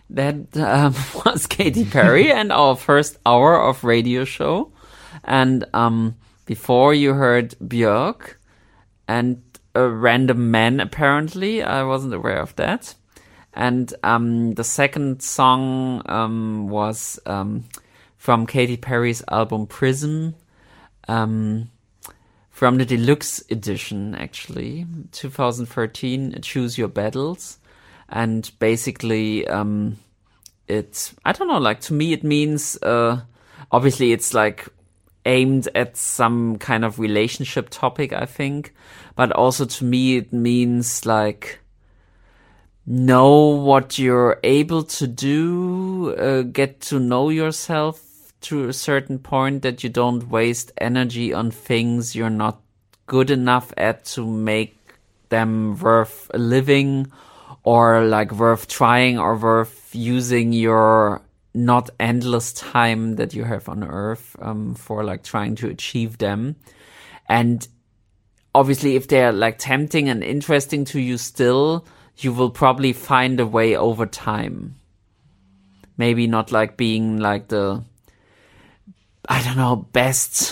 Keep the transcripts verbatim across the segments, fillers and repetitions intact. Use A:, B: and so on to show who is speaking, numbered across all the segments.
A: That um, was Katy Perry and our first hour of radio show. And um, before you heard Björk and a random man, apparently. I wasn't aware of that. And um, the second song um, was um, from Katy Perry's album Prism, um, from the deluxe edition, actually, twenty thirteen, Choose Your Battles. And basically, um, it's, I don't know, like, to me it means, uh, obviously it's like aimed at some kind of relationship topic, I think. But also to me it means like, know what you're able to do, uh, get to know yourself to a certain point, that you don't waste energy on things you're not good enough at to make them worth a living, or like worth trying, or worth using your not endless time that you have on Earth um, for like trying to achieve them. And obviously if they're like tempting and interesting to you still, you will probably find a way over time. Maybe not like being like the, I don't know, best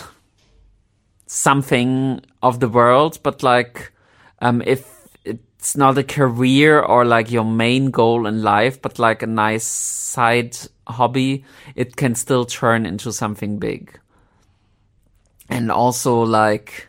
A: something of the world, but like um, if it's not a career or like your main goal in life, but like a nice side hobby, it can still turn into something big. And also like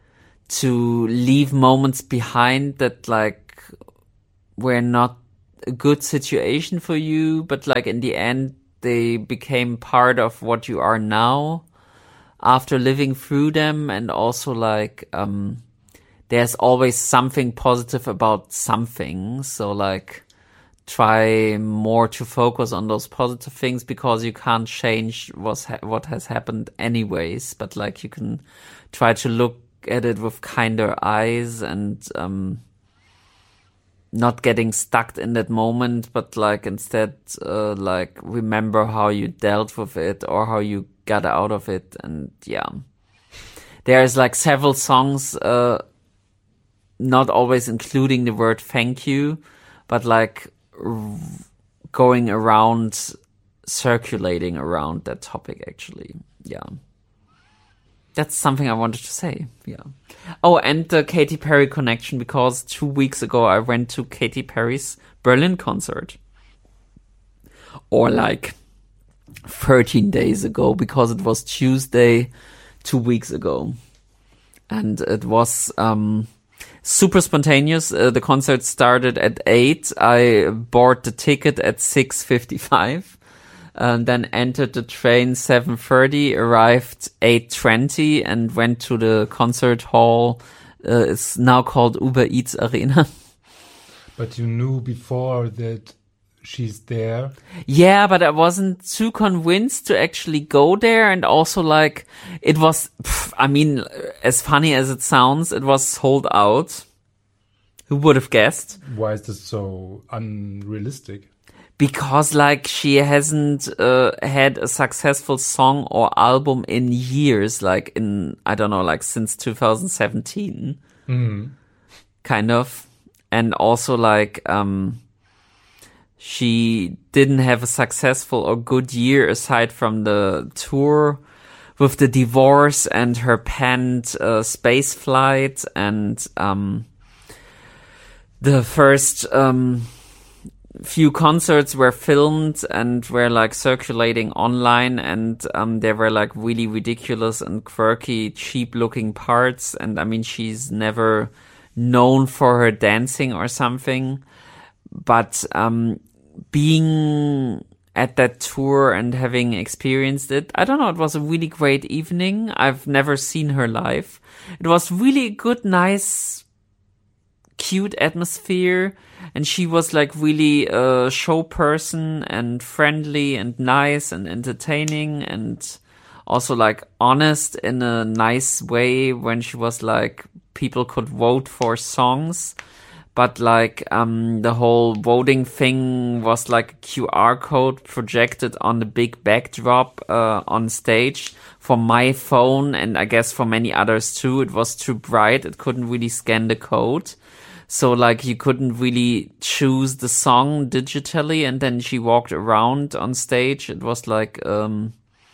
A: to leave moments behind that like were not a good situation for you, but like in the end they became part of what you are now after living through them. And also like um there's always something positive about something. So like try more to focus on those positive things, because you can't change what's ha- what has happened anyways. But like you can try to look at it with kinder eyes, and um, not getting stuck in that moment, but like instead uh, like remember how you dealt with it or how you got out of it. And yeah, there's like several songs uh, not always including the word thank you, but like r- going around, circulating around that topic actually. Yeah. That's something I wanted to say. Yeah. Oh, and the Katy Perry connection, because two weeks ago I went to Katy Perry's Berlin concert. Or like thirteen days ago, because it was Tuesday two weeks ago. And it was um, super spontaneous. Uh, the concert started at eight. I bought the ticket at six fifty-five. And then entered the train seven thirty, arrived eight twenty, and went to the concert hall. Uh, it's now called Uber Eats Arena.
B: But you knew before that she's there?
A: Yeah, but I wasn't too convinced to actually go there. And also, like, it was, pff, I mean, as funny as it sounds, it was sold out. Who would have guessed?
B: Why is this so unrealistic?
A: Because like she hasn't uh, had a successful song or album in years, like in, I don't know, like since two thousand seventeen,
B: mm.
A: kind of. And also like um, she didn't have a successful or good year aside from the tour with the divorce and her panned uh, space flight, and um, the first um, few concerts were filmed and were like circulating online, and um, there were like really ridiculous and quirky, cheap looking parts. And I mean, she's never known for her dancing or something, but um, being at that tour and having experienced it, I don't know, it was a really great evening. I've never seen her live. It was really good, nice, cute atmosphere, and she was like really a show person and friendly and nice and entertaining, and also like honest in a nice way when she was like, people could vote for songs, but like um the whole voting thing was like a Q R code projected on the big backdrop uh, on stage. For my phone, and I guess for many others too, it was too bright, it couldn't really scan the code. So like you couldn't really choose the song digitally, and then she walked around on stage. It was like, um,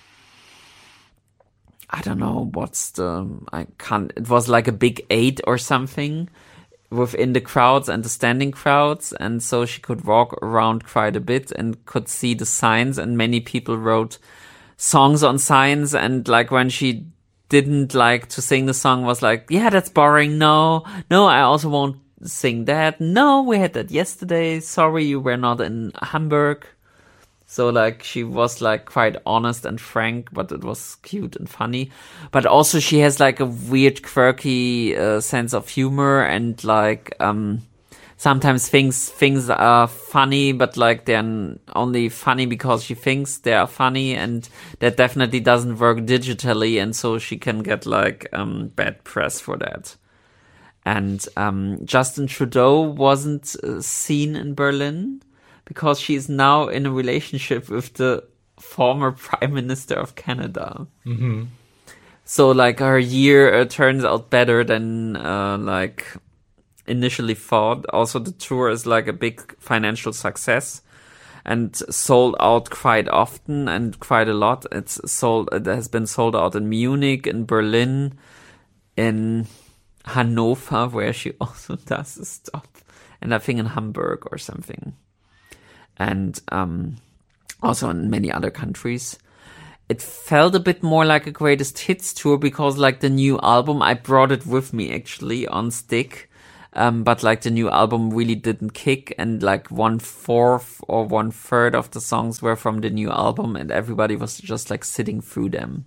A: I don't know what's the, I can't, it was like a big eight or something within the crowds and the standing crowds. And so she could walk around quite a bit and could see the signs, and many people wrote songs on signs. And like when she didn't like to sing the song, was like, yeah, that's boring. No, no, I also won't sing that. No, we had that yesterday. Sorry, you were not in Hamburg. So like she was like quite honest and frank, but it was cute and funny. But also she has like a weird quirky uh, sense of humor, and like um sometimes things things are funny, but like they're only funny because she thinks they are funny, and that definitely doesn't work digitally, and so she can get like um bad press for that. And um Justin Trudeau wasn't uh, seen in Berlin, because she is now in a relationship with the former Prime Minister of Canada.
B: Mm-hmm.
A: So, like, her year uh, turns out better than, uh, like, initially thought. Also, the tour is, like, a big financial success and sold out quite often and quite a lot. It's sold, it has been sold out in Munich, in Berlin, in Hanover, where she also does a stop, and I think in Hamburg or something. And um, also in many other countries. It felt a bit more like a greatest hits tour, because like the new album, I brought it with me actually on stick, um, but like the new album really didn't kick, and like one fourth or one third of the songs were from the new album, and everybody was just like sitting through them.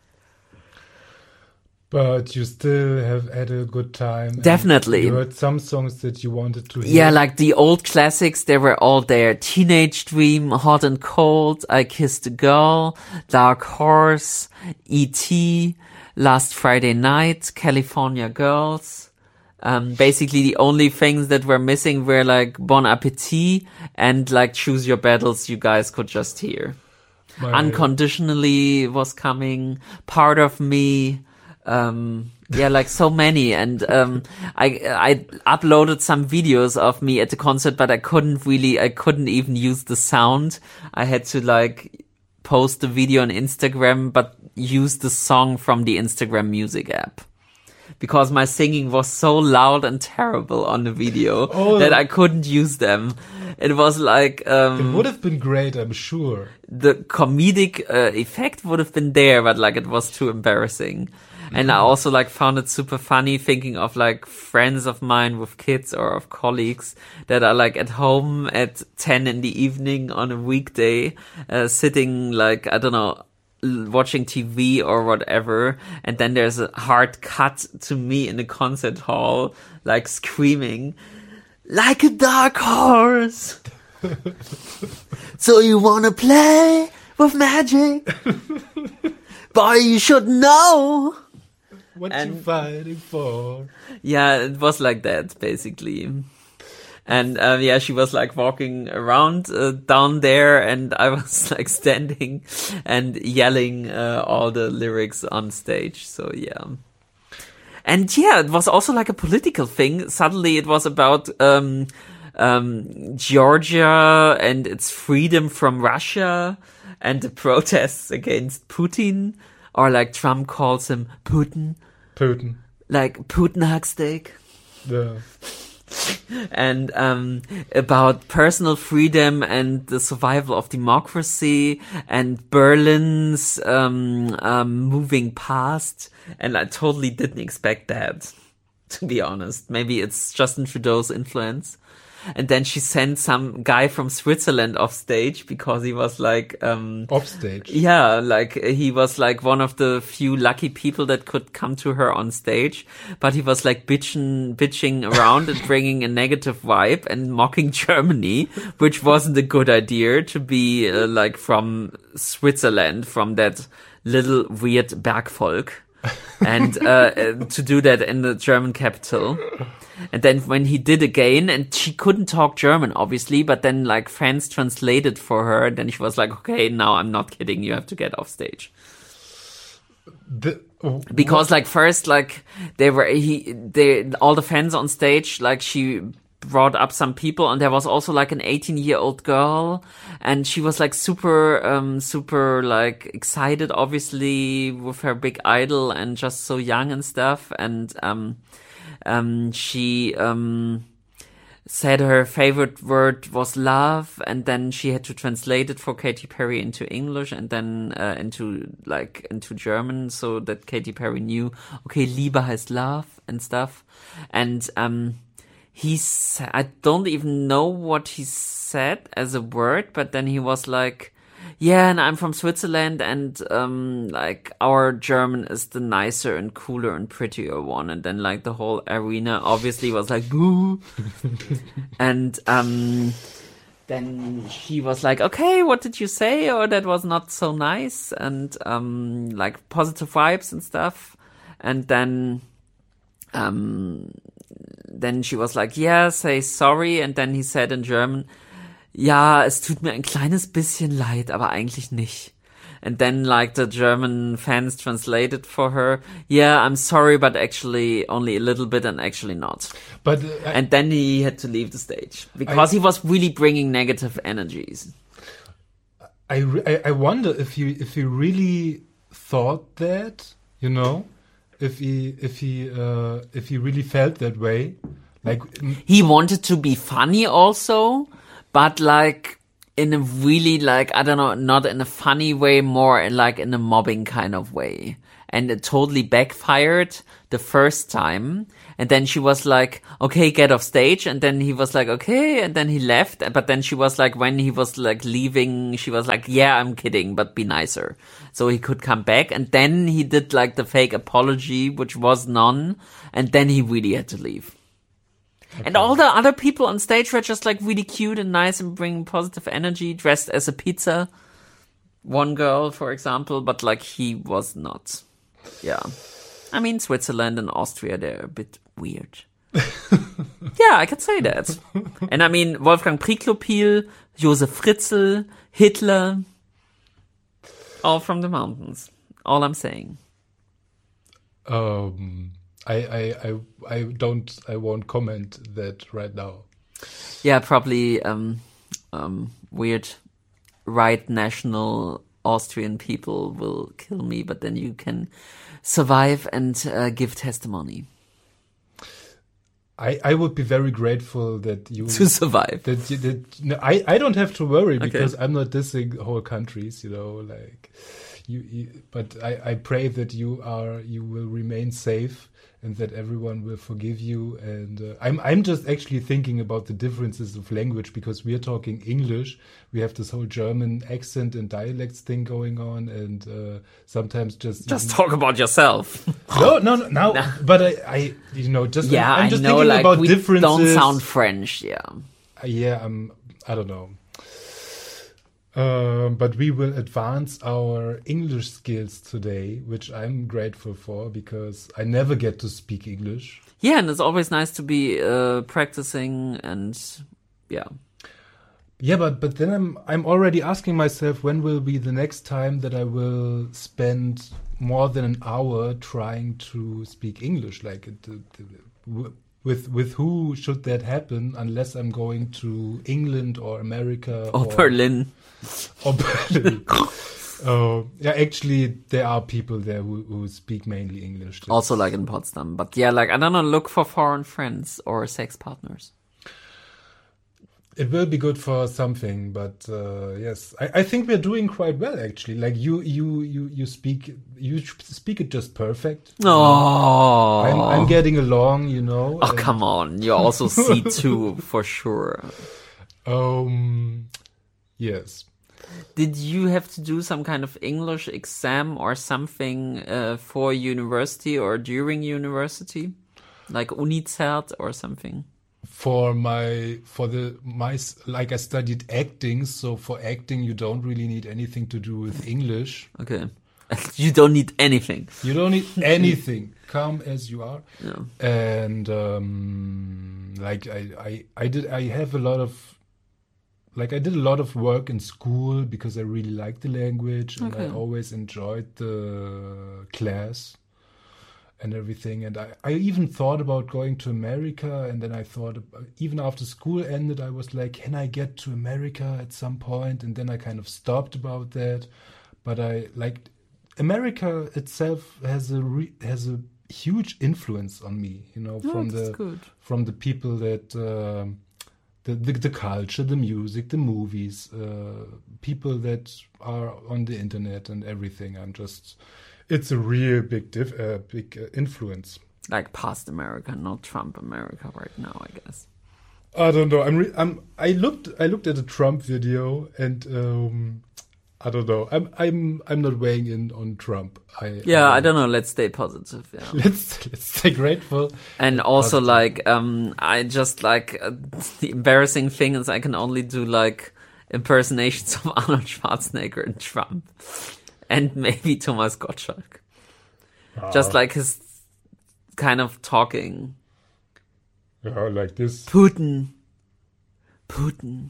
B: But you still have had a good time.
A: Definitely.
B: You heard some songs that you wanted to hear.
A: Yeah, like the old classics, they were all there. Teenage Dream, Hot and Cold, I Kissed a Girl, Dark Horse, E T, Last Friday Night, California Girls. Um, basically the only things that were missing were like Bon Appetit and like Choose Your Battles you guys could just hear. My Unconditionally was coming, Part of Me. Um, yeah, like so many. And, um, I, I uploaded some videos of me at the concert, but I couldn't really, I couldn't even use the sound. I had to like post the video on Instagram, but use the song from the Instagram music app. Because my singing was so loud and terrible on the video oh, that I couldn't use them. It was like, um...
B: It would have been great, I'm sure.
A: The comedic uh, effect would have been there, but like it was too embarrassing. And I also like found it super funny thinking of like friends of mine with kids or of colleagues that are like at home at ten in the evening on a weekday, uh, sitting like, I don't know, watching T V or whatever. And then there's a hard cut to me in the concert hall, like screaming, like a dark horse. So you wanna play with magic? Boy, you should know.
B: What and, you fighting for?
A: Yeah, it was like that, basically. And, um, yeah, she was like walking around, uh, down there, and I was like standing and yelling, uh, all the lyrics on stage. So, yeah. And yeah, it was also like a political thing. Suddenly it was about, um, um, Georgia and its freedom from Russia and the protests against Putin, or like Trump calls him Putin.
B: Putin.
A: Like Putin Hacksteak.
B: Yeah.
A: And um, about personal freedom and the survival of democracy and Berlin's um, um, moving past. And I totally didn't expect that, to be honest. Maybe it's Justin Trudeau's influence. And then she sent some guy from Switzerland off stage because he was like... Um,
B: off stage?
A: Yeah, like he was like one of the few lucky people that could come to her on stage. But he was like bitching, bitching around and bringing a negative vibe and mocking Germany, which wasn't a good idea to be uh, like from Switzerland, from that little weird Bergvolk. and uh, to do that in the German capital. And then when he did again, and she couldn't talk German, obviously, but then like fans translated for her, and then she was like, okay, now I'm not kidding, you have to get off stage.
B: The,
A: Because like first like they were he they all the fans on stage, like she brought up some people, and there was also like an eighteen year old girl, and she was like super um super like excited obviously with her big idol and just so young and stuff, and um um she um said her favorite word was love, and then she had to translate it for Katy Perry into English and then uh, into like into German, so that Katy Perry knew, okay, Liebe heißt love and stuff. And um he's I don't even know what he said as a word, but then he was like, yeah, and I'm from Switzerland, and um like our German is the nicer and cooler and prettier one. And then like the whole arena obviously was like boo. And um then she was like, okay, what did you say? Or that was not so nice, and um like positive vibes and stuff. And then um then she was like, yeah, say sorry. And then he said in German, ja, es tut mir ein kleines bisschen leid, aber eigentlich nicht. And then like the German fans translated for her, yeah, I'm sorry, but actually only a little bit and actually not.
B: But uh, I,
A: and then he had to leave the stage because I, he was really bringing negative energies.
B: I, I, I wonder if he if he really thought that, you know, if he if he uh, if he really felt that way, like
A: he wanted to be funny also. But like in a really like, I don't know, not in a funny way, more in like in a mobbing kind of way. And it totally backfired the first time. And then she was like, okay, get off stage. And then he was like, okay. And then he left. But then she was like, when he was like leaving, she was like, yeah, I'm kidding, but be nicer. So he could come back. And then he did like the fake apology, which was none. And then he really had to leave. Okay. And all the other people on stage were just like really cute and nice and bringing positive energy, dressed as a pizza. One girl, for example, but like he was not. Yeah. I mean, Switzerland and Austria, they're a bit weird. Yeah, I can say that. And I mean, Wolfgang Priklopil, Josef Fritzl, Hitler, all from the mountains. All I'm saying.
B: Um... I, I, I, I don't, I won't comment that right now.
A: Yeah, probably um, um, weird right national Austrian people will kill me, but then you can survive and uh, give testimony.
B: I, I would be very grateful that you
A: to survive.
B: That, you, that no, I, I don't have to worry because okay. I'm not dissing whole countries, you know, like you. you but I, I pray that you are you will remain safe. And that everyone will forgive you. And uh, I'm I'm just actually thinking about the differences of language because we are talking English. We have this whole German accent and dialects thing going on, and uh, sometimes just
A: just talk about yourself.
B: No, no, no. Now, no. But I, I, you know, just
A: yeah,
B: I'm just
A: I know,
B: thinking
A: like,
B: about
A: we
B: differences.
A: Don't sound French, yeah.
B: Uh, yeah, um, I don't know. Um, but we will advance our English skills today, which I'm grateful for because I never get to speak English.
A: Yeah, and it's always nice to be uh, practicing and yeah.
B: Yeah, but but then I'm I'm already asking myself when will be the next time that I will spend more than an hour trying to speak English. Like it, it, it, with with who should that happen unless I'm going to England or America
A: or,
B: or
A: Berlin.
B: Or Berlin. uh, yeah, actually, there are people there who, who speak mainly English. That's
A: also, like in Potsdam, but yeah, like I don't know, look for foreign friends or sex partners.
B: It will be good for something, but uh, yes, I, I think we're doing quite well actually. Like you, you, you, you speak, you speak it just perfect.
A: Oh,
B: I'm, I'm getting along, you know.
A: Oh, come on, you're also C two for sure.
B: Um, yes.
A: Did you have to do some kind of English exam or something uh, for university or during university, like Unizert or something?
B: For my, for the, my, like I studied acting, so for acting you don't really need anything to do with English.
A: Okay. You don't need anything.
B: You don't need anything. Come as you are.
A: Yeah.
B: And, um, like I, I, I did, I have a lot of, like I did a lot of work in school because I really liked the language and
A: okay.
B: I always enjoyed the class. and everything. And I, I even thought about going to America, and then I thought, even after school ended, I was like, can I get to America at some point? And then I kind of stopped about that. But I like America itself has a re, has a huge influence on me, you know,
A: oh,
B: from the
A: good.
B: from the people that uh, the, the the culture, the music, the movies, uh, people that are on the internet and everything. I'm just, it's a real big diff, uh, big uh, influence.
A: Like past America, not Trump America right now, I guess.
B: I don't know. I'm re- I'm I looked I looked at a Trump video and. Um, I don't know. I'm I'm I'm not weighing in on Trump. I
A: yeah,
B: I,
A: I don't know. Let's stay positive. Yeah.
B: Let's let's stay grateful.
A: And also,
B: positive.
A: like, um, I just like uh, the embarrassing thing is I can only do like impersonations of Arnold Schwarzenegger and Trump, and maybe Thomas Gottschalk. Oh. Just like his kind of talking.
B: Yeah, like this.
A: Putin. Putin.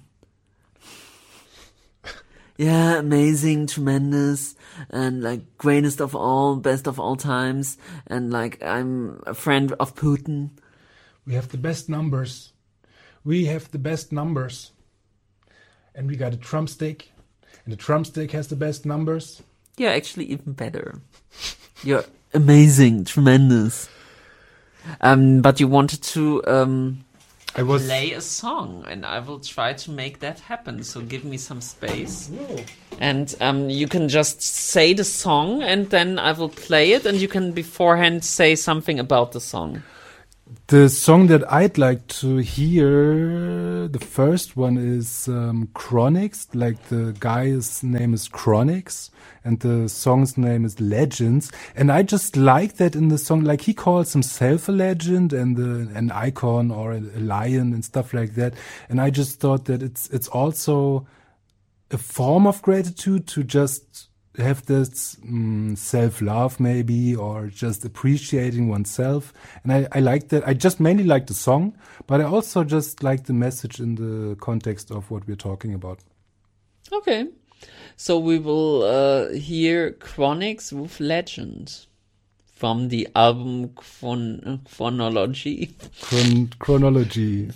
A: Yeah, amazing, tremendous, and like greatest of all, best of all times, and like I'm a friend of Putin.
B: We have the best numbers. We have the best numbers. And we got a Trump stick, and the Trump stick has the best numbers.
A: Yeah, actually even better. You're amazing, tremendous. Um, but you wanted to um
B: I was
A: play a song, and I will try to make that happen. So give me some space.
B: Whoa.
A: And um, you can just say the song, and then I will play it, and you can beforehand say something about the song.
B: The song that I'd like to hear, the first one is um, Chronix, like the guy's name is Chronix, and the song's name is Legends. And I just like that in the song, like he calls himself a legend and the, an icon or a, a lion and stuff like that. And I just thought that it's it's also a form of gratitude to just have this um, self-love maybe, or just appreciating oneself. And I, I like that. I just mainly like the song, but I also just like the message in the context of what we're talking about.
A: Okay. So we will uh, hear Chronix with Legend from the album Chron- Chronology.
B: Chron- chronology.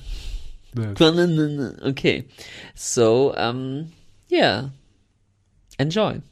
A: Okay. So, um, yeah. Enjoy.